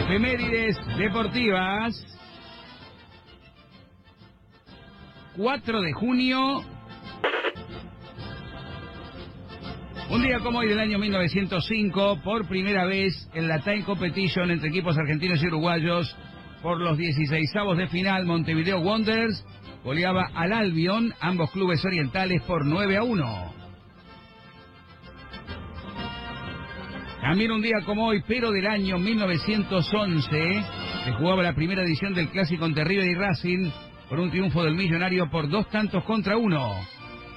Efemérides deportivas. 4 de junio. Un día como hoy del año 1905, por primera vez en la Time Competition entre equipos argentinos y uruguayos, por los 16avos de final, Montevideo Wanderers goleaba al Albion, ambos clubes orientales, por 9-1. También un día como hoy, pero del año 1911, se jugaba la primera edición del clásico entre River y Racing, por un triunfo del Millonario por 2-1.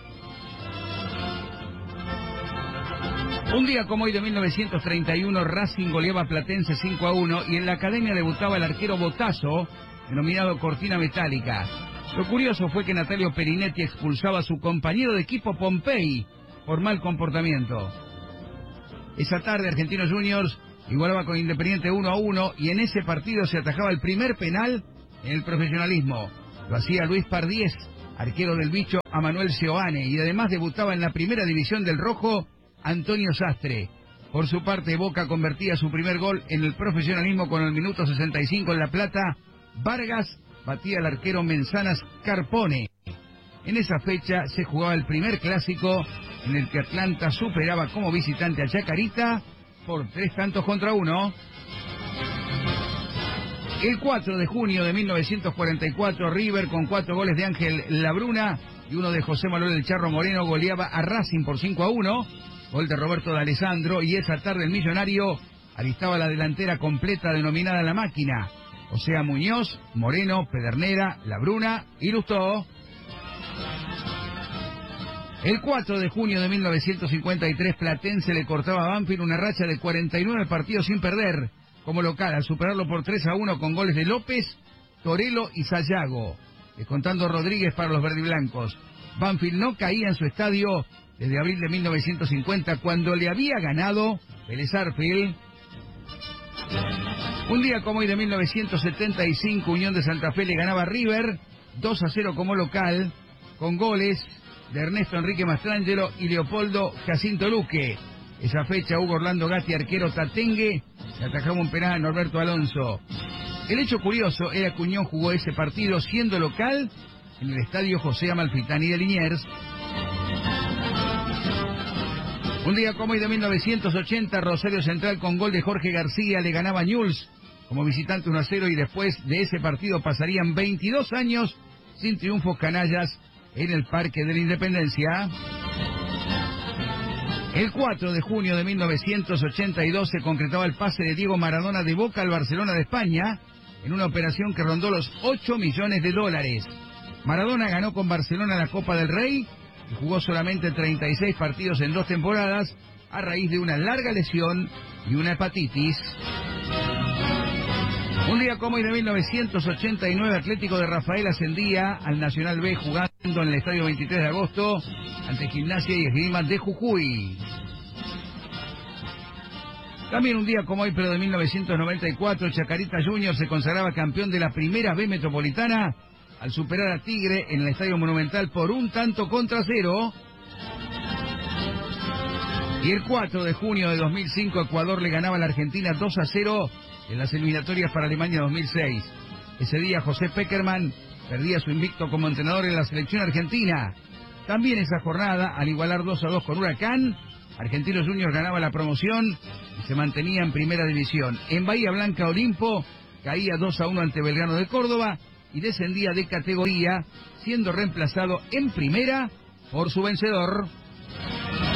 Un día como hoy de 1931, Racing goleaba a Platense 5-1 y en la academia debutaba el arquero Botazo, denominado Cortina Metálica. Lo curioso fue que Natalio Perinetti expulsaba a su compañero de equipo Pompey por mal comportamiento. Esa tarde Argentinos Juniors igualaba con Independiente 1-1 y en ese partido se atajaba el primer penal en el profesionalismo. Lo hacía Luis Pardiez, arquero del Bicho, a Manuel Seoane, y además debutaba en la primera división del Rojo Antonio Sastre. Por su parte, Boca convertía su primer gol en el profesionalismo con el minuto 65 en La Plata. Vargas batía al arquero Menzanas Carpone. En esa fecha se jugaba el primer clásico en el que Atlanta superaba como visitante a Chacarita por 3-1. El 4 de junio de 1944, River, con 4 goles de Ángel Labruna y uno de José Manuel El Charro Moreno, goleaba a Racing por 5-1. Gol de Roberto de Alessandro, y esa tarde el Millonario alistaba la delantera completa denominada La Máquina. O sea, Muñoz, Moreno, Pedernera, Labruna y Lustó. El 4 de junio de 1953, Platense le cortaba a Banfield una racha de 49 partidos sin perder como local, al superarlo por 3-1 con goles de López, Torelo y Sayago, descontando Rodríguez para los verdiblancos. Banfield no caía en su estadio desde abril de 1950, cuando le había ganado Vélez Sarsfield. Un día como hoy de 1975, Unión de Santa Fe le ganaba a River 2-0 como local, con goles de Ernesto Enrique Mastrangelo y Leopoldo Jacinto Luque. Esa fecha, Hugo Orlando Gatti, arquero tatengue, le atajaba un penal a Norberto Alonso. El hecho curioso era que Unión jugó ese partido siendo local en el estadio José Amalfitani de Liniers. Un día como hoy de 1980, Rosario Central, con gol de Jorge García, le ganaba a Newell's como visitante 1-0, y después de ese partido pasarían 22 años sin triunfos canallas en el Parque de la Independencia. El 4 de junio de 1982 se concretaba el pase de Diego Maradona de Boca al Barcelona de España en una operación que rondó los $8 millones. Maradona ganó con Barcelona la Copa del Rey y jugó solamente 36 partidos en 2 temporadas a raíz de una larga lesión y una hepatitis. Un día como hoy de 1989, Atlético de Rafael ascendía al Nacional B jugando en el Estadio 23 de agosto ante Gimnasia y Esgrima de Jujuy. También un día como hoy, pero de 1994, Chacarita Juniors se consagraba campeón de la Primera B Metropolitana al superar a Tigre en el Estadio Monumental por 1-0. Y el 4 de junio de 2005, Ecuador le ganaba a la Argentina 2-0 en las eliminatorias para Alemania 2006. Ese día José Peckerman perdía su invicto como entrenador en la selección argentina. También esa jornada, al igualar 2-2 con Huracán, Argentinos Juniors ganaba la promoción y se mantenía en primera división. En Bahía Blanca, Olimpo caía 2-1 ante Belgrano de Córdoba y descendía de categoría, siendo reemplazado en primera por su vencedor.